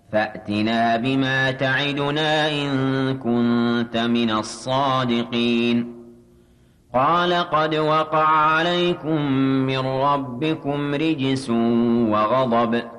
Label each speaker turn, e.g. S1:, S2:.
S1: فَأْتِنَا بِمَا تَعِدُنَا إِن كُنتَ مِنَ الصَّادِقِينَ قَالَ قَدْ وَقَعَ عَلَيْكُم مِّن رَّبِّكُمْ رِجْسٌ وَغَضَبٌ